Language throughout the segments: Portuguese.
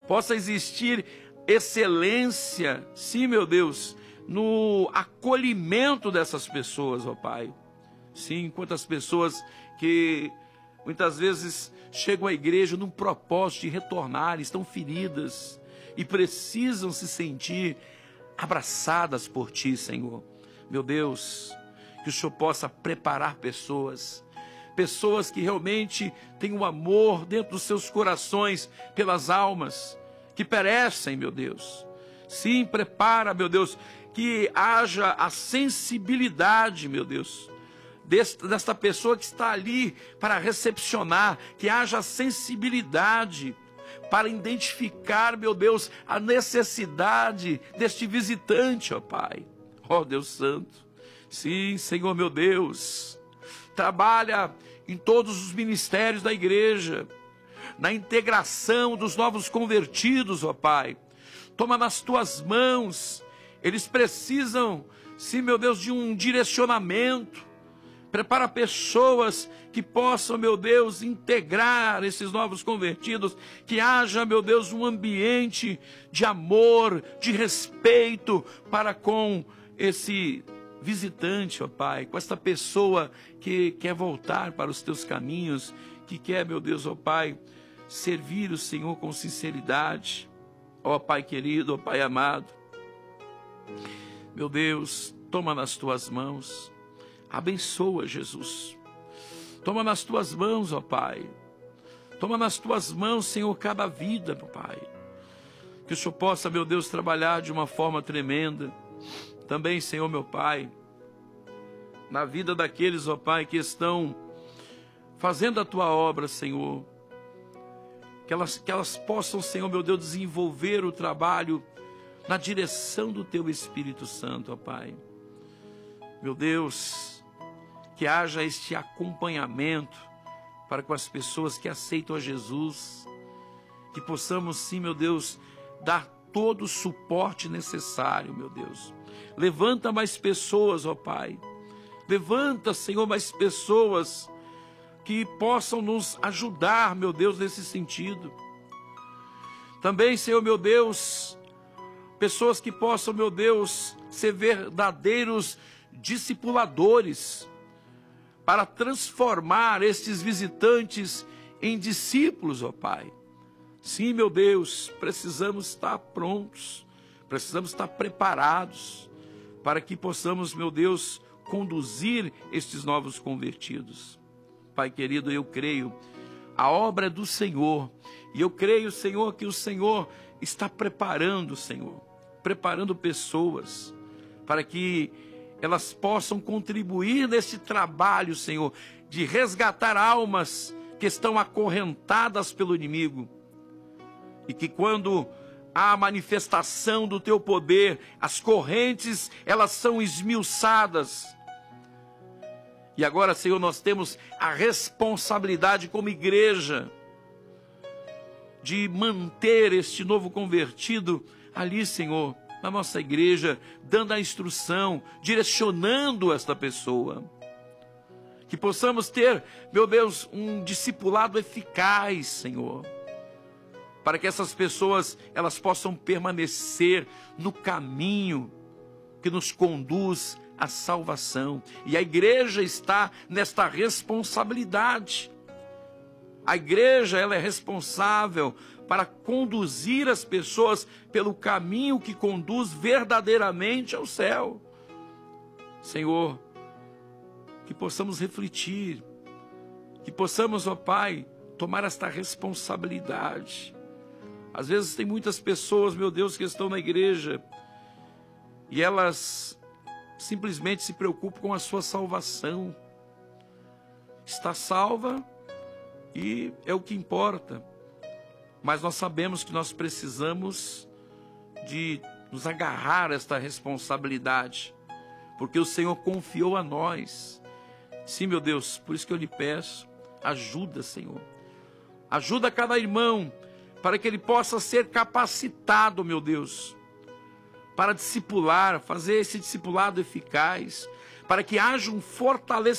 possa existir excelência, sim, meu Deus, no acolhimento dessas pessoas, ó Pai. Sim, quantas pessoas que muitas vezes chegam à igreja num propósito de retornar, estão feridas e precisam se sentir abraçadas por Ti, Senhor. Meu Deus, que o Senhor possa preparar pessoas que realmente têm um amor dentro dos seus corações pelas almas que perecem, meu Deus. Sim, prepara, meu Deus, que haja a sensibilidade, meu Deus, desta pessoa que está ali para recepcionar, que haja a sensibilidade para identificar, meu Deus, a necessidade deste visitante, ó Pai. Ó Deus Santo, sim, Senhor meu Deus, trabalha em todos os ministérios da igreja, na integração dos novos convertidos, ó Pai. Toma nas Tuas mãos, eles precisam, sim, meu Deus, de um direcionamento. Prepara pessoas que possam, meu Deus, integrar esses novos convertidos, que haja, meu Deus, um ambiente de amor, de respeito para com esse visitante, ó Pai, com esta pessoa que quer voltar para os Teus caminhos, que quer, meu Deus, ó Pai, servir o Senhor com sinceridade. Ó Pai querido, ó Pai amado, meu Deus, toma nas Tuas mãos, abençoa, Jesus. Toma nas Tuas mãos, ó Pai. Toma nas Tuas mãos, Senhor, cada vida, meu Pai. Que o Senhor possa, meu Deus, trabalhar de uma forma tremenda. Também, Senhor, meu Pai, na vida daqueles, ó Pai, que estão fazendo a Tua obra, Senhor. Que elas possam, Senhor, meu Deus, desenvolver o trabalho na direção do Teu Espírito Santo, ó Pai. Meu Deus, que haja este acompanhamento para com as pessoas que aceitam a Jesus, que possamos, sim, meu Deus, dar todo o suporte necessário, meu Deus. Levanta mais pessoas, ó Pai. Levanta, Senhor, mais pessoas que possam nos ajudar, meu Deus, nesse sentido. Também, Senhor, meu Deus, pessoas que possam, meu Deus, ser verdadeiros discipuladores, para transformar estes visitantes em discípulos, ó Pai. Sim, meu Deus, precisamos estar prontos, precisamos estar preparados, para que possamos, meu Deus, conduzir estes novos convertidos. Pai querido, eu creio, a obra é do Senhor, e eu creio, Senhor, que o Senhor está preparando, Senhor, preparando pessoas, para que elas possam contribuir nesse trabalho, Senhor, de resgatar almas que estão acorrentadas pelo inimigo. E que quando há a manifestação do Teu poder, as correntes, elas são esmiuçadas. E agora, Senhor, nós temos a responsabilidade como igreja de manter este novo convertido ali, Senhor, na nossa igreja, dando a instrução, direcionando esta pessoa. Que possamos ter, meu Deus, um discipulado eficaz, Senhor, para que essas pessoas, elas possam permanecer no caminho que nos conduz à salvação. E a igreja está nesta responsabilidade. A igreja, ela é responsável para conduzir as pessoas pelo caminho que conduz verdadeiramente ao céu. Senhor, que possamos refletir, que possamos, ó Pai, tomar esta responsabilidade. Às vezes tem muitas pessoas, meu Deus, que estão na igreja e elas simplesmente se preocupam com a sua salvação. Está salva e é o que importa. Mas nós sabemos que nós precisamos de nos agarrar a esta responsabilidade, porque o Senhor confiou a nós. Sim, meu Deus, por isso que eu lhe peço, ajuda, Senhor. Ajuda cada irmão, para que ele possa ser capacitado, meu Deus, para discipular, fazer esse discipulado eficaz, para que haja um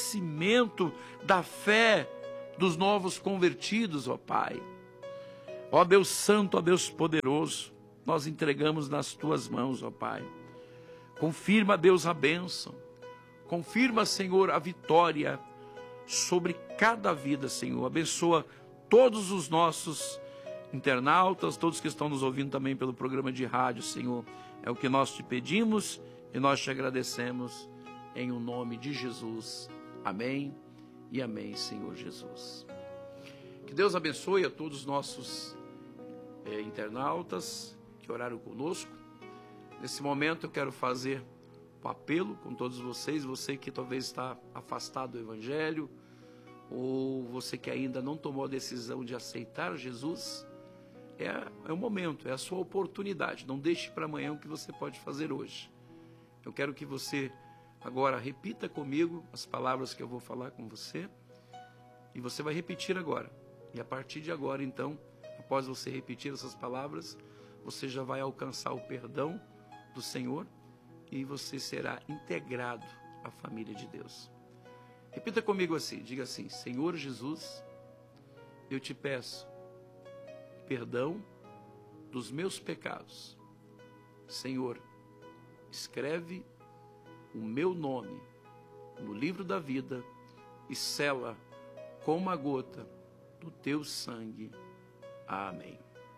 fortalecimento da fé dos novos convertidos, ó Pai. Ó Deus Santo, ó Deus Poderoso, nós entregamos nas Tuas mãos, ó Pai. Confirma, Deus, a bênção. Confirma, Senhor, a vitória sobre cada vida, Senhor. Abençoa todos os nossos internautas, todos que estão nos ouvindo também pelo programa de rádio, Senhor. É o que nós te pedimos e nós te agradecemos em o nome de Jesus. Amém e amém, Senhor Jesus. Que Deus abençoe a todos os nossos internautas que oraram conosco. Nesse momento eu quero fazer um apelo com todos vocês, você que talvez está afastado do Evangelho, ou você que ainda não tomou a decisão de aceitar Jesus. É o momento, é a sua oportunidade. Não deixe para amanhã o que você pode fazer hoje. Eu quero que você agora repita comigo as palavras que eu vou falar com você, e você vai repetir agora. E a partir de agora, então, após você repetir essas palavras, você já vai alcançar o perdão do Senhor e você será integrado à família de Deus. Repita comigo assim, diga assim: Senhor Jesus, eu te peço perdão dos meus pecados. Senhor, escreve o meu nome no livro da vida e sela com uma gota do teu sangue. Amém.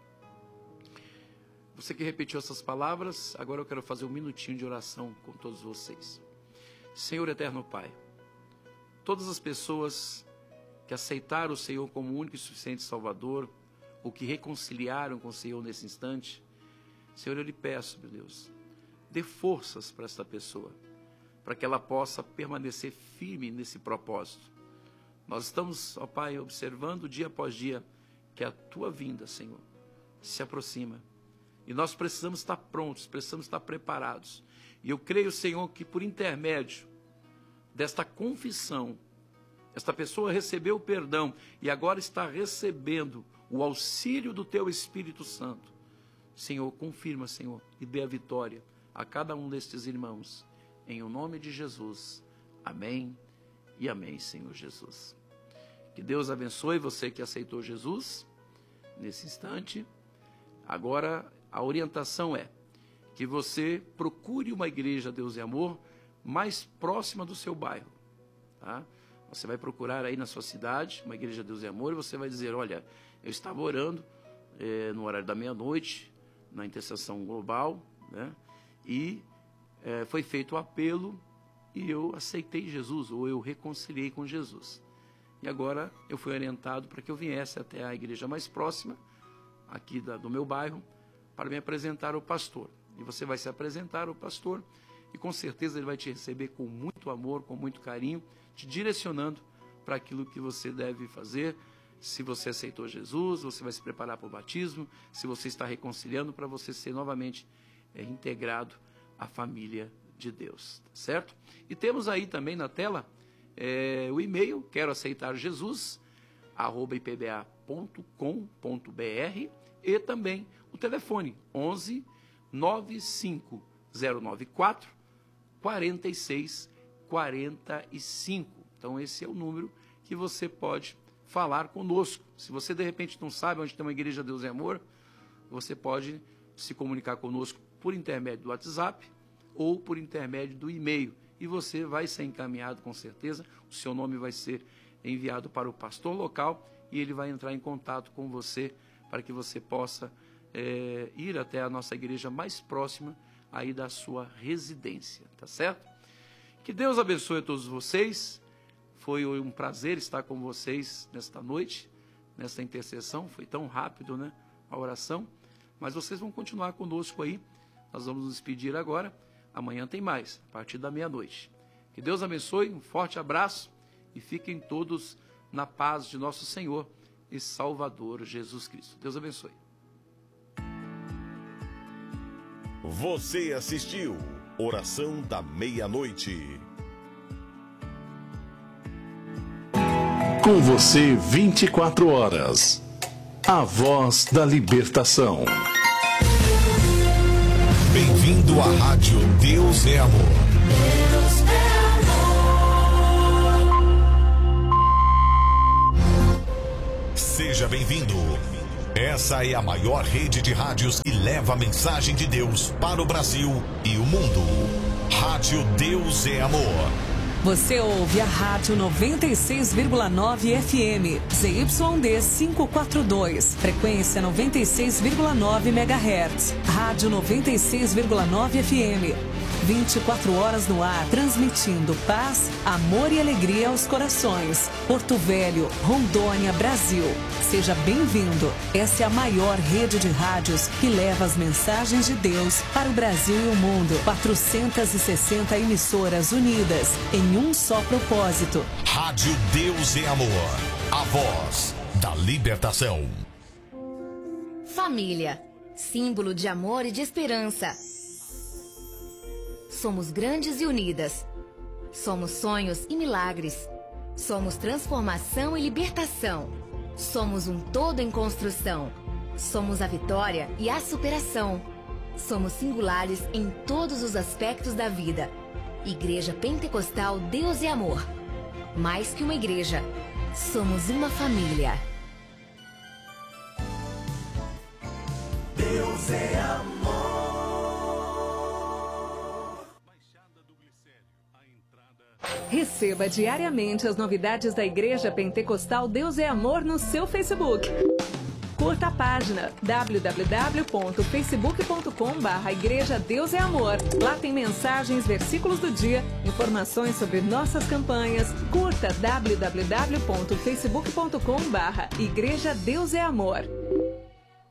Você que repetiu essas palavras, agora eu quero fazer um minutinho de oração com todos vocês. Senhor eterno Pai, todas as pessoas que aceitaram o Senhor como único e suficiente Salvador, ou que reconciliaram com o Senhor nesse instante, Senhor, eu lhe peço, meu Deus, dê forças para esta pessoa, para que ela possa permanecer firme nesse propósito. Nós estamos, ó Pai, observando dia após dia que a Tua vinda, Senhor, se aproxima. E nós precisamos estar prontos, precisamos estar preparados. E eu creio, Senhor, que por intermédio desta confissão, esta pessoa recebeu o perdão e agora está recebendo o auxílio do Teu Espírito Santo. Senhor, confirma, Senhor, e dê a vitória a cada um destes irmãos. Em o nome de Jesus. Amém e amém, Senhor Jesus. Que Deus abençoe você que aceitou Jesus nesse instante. Agora, a orientação é que você procure uma igreja Deus e Amor mais próxima do seu bairro, tá? Você vai procurar aí na sua cidade uma igreja Deus e Amor e você vai dizer: olha, eu estava orando no horário da meia-noite, na intercessão global, né? E foi feito o apelo e eu aceitei Jesus, ou eu reconciliei com Jesus. E agora eu fui orientado para que eu viesse até a igreja mais próxima, aqui do meu bairro, para me apresentar ao pastor. E você vai se apresentar ao pastor e com certeza ele vai te receber com muito amor, com muito carinho, te direcionando para aquilo que você deve fazer. Se você aceitou Jesus, você vai se preparar para o batismo, se você está reconciliando, para você ser novamente integrado à família de Deus, tá certo? E temos aí também na tela o e-mail, quero aceitar Jesus, @ipba.com.br, e também o telefone 11 95094 4645. Então esse é o número que você pode falar conosco. Se você de repente não sabe onde tem uma igreja Deus e Amor, você pode se comunicar conosco por intermédio do WhatsApp ou por intermédio do e-mail, e você vai ser encaminhado com certeza, o seu nome vai ser enviado para o pastor local e ele vai entrar em contato com você para que você possa ir até a nossa igreja mais próxima aí da sua residência, tá certo? Que Deus abençoe a todos vocês. Foi um prazer estar com vocês nesta noite, nesta intercessão. Foi tão rápido, né, a oração, mas vocês vão continuar conosco aí. Nós vamos nos despedir agora. Amanhã tem mais, a partir da meia-noite. Que Deus abençoe, um forte abraço e fiquem todos na paz de nosso Senhor e Salvador Jesus Cristo. Deus abençoe. Você assistiu Oração da Meia-Noite. Com você 24 horas. A voz da libertação. Bem-vindo à Rádio Deus é Amor. Deus é amor. Seja bem-vindo. Essa é a maior rede de rádios que leva a mensagem de Deus para o Brasil e o mundo. Rádio Deus é Amor. Você ouve a Rádio 96,9 FM, ZYD 542, frequência 96,9 MHz. Rádio 96,9 FM, 24 horas no ar, transmitindo paz, amor e alegria aos corações. Porto Velho, Rondônia, Brasil. Seja bem-vindo. Essa é a maior rede de rádios que leva as mensagens de Deus para o Brasil e o mundo. 460 emissoras unidas em um só propósito. Rádio Deus é Amor, a voz da libertação. Família, símbolo de amor e de esperança. Somos grandes e unidas. Somos sonhos e milagres. Somos transformação e libertação. Somos um todo em construção. Somos a vitória e a superação. Somos singulares em todos os aspectos da vida. Igreja Pentecostal Deus é Amor. Mais que uma igreja, somos uma família. Deus é amor. Receba diariamente as novidades da Igreja Pentecostal Deus é Amor no seu Facebook. Curta a página www.facebook.com/Igreja Deus é Amor. Lá tem mensagens, versículos do dia, informações sobre nossas campanhas. Curta www.facebook.com/Igreja Deus é Amor.